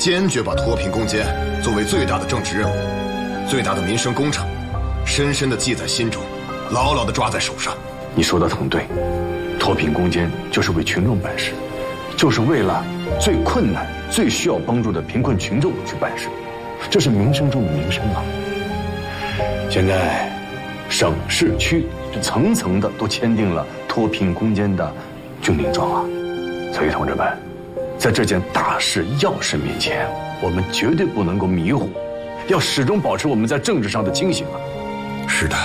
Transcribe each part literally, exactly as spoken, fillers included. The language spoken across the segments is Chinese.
坚决把脱贫攻坚作为最大的政治任务、最大的民生工程，深深地记在心中，牢牢地抓在手上。 你说的很对，脱贫攻坚就是为群众办事，就是为了最困难、最需要帮助的贫困群众去办事，这是民生中的民生啊。现在，省市区层层的都签订了脱贫攻坚的军令状啊，所以同志们，在这件大事要事面前，我们绝对不能够迷糊，要始终保持我们在政治上的清醒啊。 是的。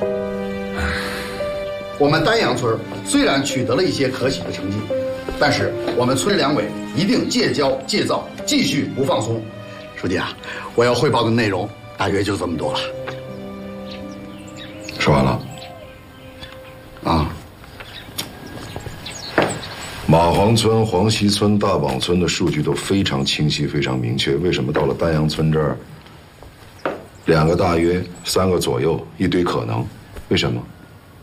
我们丹阳村虽然取得了一些可喜的成绩，但是我们村两委一定戒骄戒躁，继续不放松。书记啊，我要汇报的内容大约就这么多了。 说完了。 啊。 马黄村、黄溪村、大榜村的数据都非常清晰、非常明确，为什么到了丹阳村这儿，两个大约，三个左右，一堆可能？为什么？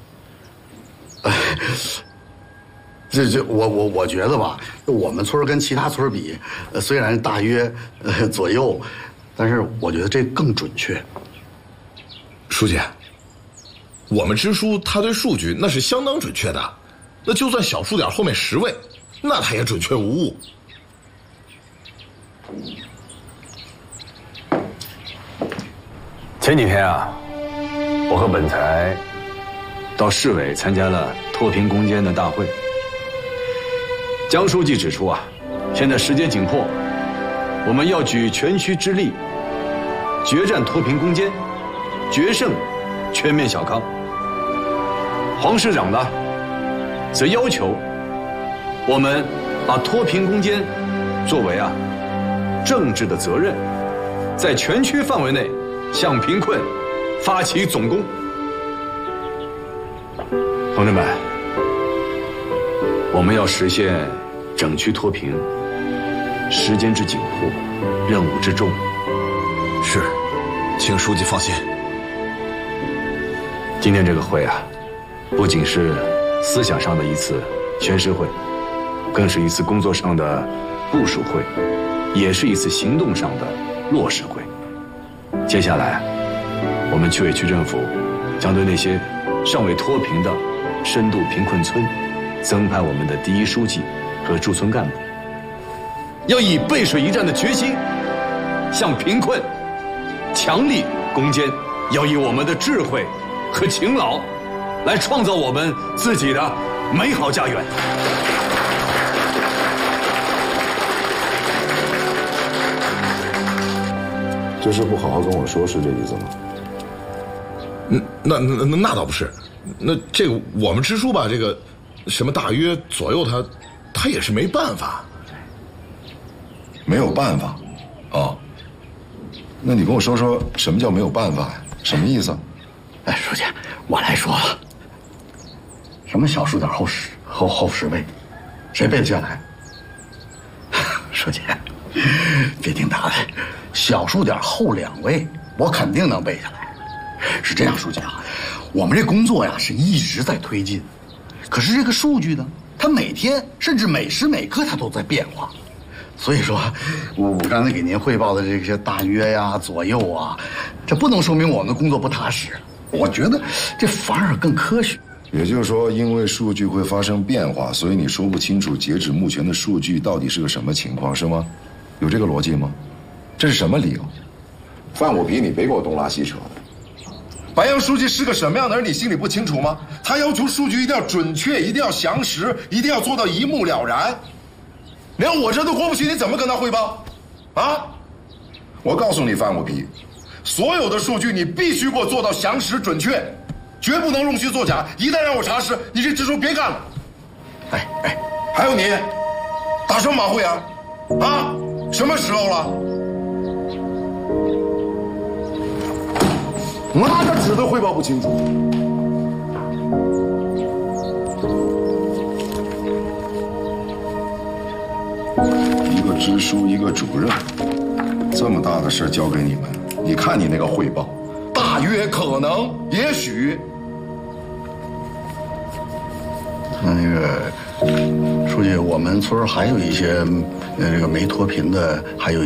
这这，我我我觉得吧，我们村跟其他村比，呃，虽然大约呃左右，但是我觉得这更准确。 书记，我们支书他对数据那是相当准确的，那就算小数点后面十位，那他也准确无误。 前几天啊，我和本才到市委参加了脱贫攻坚的大会。江书记指出啊，现在时间紧迫，我们要举全区之力，决战脱贫攻坚，决胜全面小康。黄市长呢，则要求我们把脱贫攻坚作为啊政治的责任，在全区范围内向贫困发起总攻。同志们，我们要实现整区脱贫，时间之紧迫，任务之重。 是，请书记放心。 今天这个会啊，不仅是思想上的一次宣誓会，更是一次工作上的部署会，也是一次行动上的落实会。接下来，我们区委区政府将对那些尚未脱贫的深度贫困村增派我们的第一书记和驻村干部，要以背水一战的决心向贫困强力攻坚，要以我们的智慧和勤劳来创造我们自己的美好家园。 这事不好好跟我说，是这意思吗？ 嗯，那那那那倒不是，那这个我们支书吧，这个什么大约左右他，他也是没办法。 没有办法，啊？那你跟我说说什么叫没有办法呀？什么意思？ 哎，书记，我来说，什么小数点后十后后十位，谁背得下来？书记，别听他的，小数点后两位，我肯定能背下来。是这样，书记啊，我们这工作呀是一直在推进，可是这个数据呢，它每天甚至每时每刻它都在变化，所以说，我我刚才给您汇报的这些大约呀、左右啊，这不能说明我们的工作不踏实，我觉得这反而更科学。 也就是说，因为数据会发生变化，所以你说不清楚截止目前的数据到底是个什么情况，是吗？有这个逻辑吗？这是什么理由？犯我皮，你别给我东拉西扯的。白杨书记是个什么样的人，你心里不清楚吗？他要求数据一定要准确，一定要详实，一定要做到一目了然。连我这都过不去，你怎么跟他汇报？啊！我告诉你，范我皮，所有的数据你必须给我做到详实准确，绝不能容许作假。一旦让我查实，你这支书别干了。哎哎，还有你，打什么马虎眼？啊！什么时候了？哪个指都汇报不清楚。一个支书，一个主任，这么大的事交给你们，你看你那个汇报，大约、可能、也许。 他那个书记，我们村还有一些呃这个没脱贫的，还有。